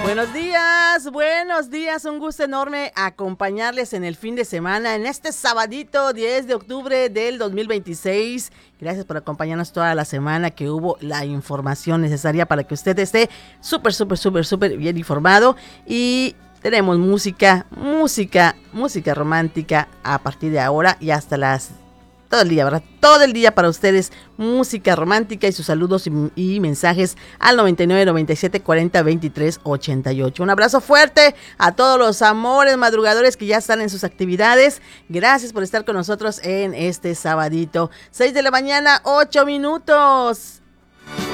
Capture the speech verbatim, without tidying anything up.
Buenos días, buenos días, un gusto enorme acompañarles en el fin de semana, en este sabadito diez de octubre del dos mil veintiséis. Gracias por acompañarnos toda la semana, que hubo la información necesaria para que usted esté súper, súper, súper, súper bien informado. Y tenemos música, música, música romántica a partir de ahora y hasta las... todo el día, ¿verdad? Todo el día para ustedes, música romántica y sus saludos y, y mensajes al noventa y nueve, noventa y siete, cuarenta, veintitrés, ochenta y ocho. Un abrazo fuerte a todos los amores madrugadores que ya están en sus actividades. Gracias por estar con nosotros en este sabadito. seis de la mañana, ocho minutos.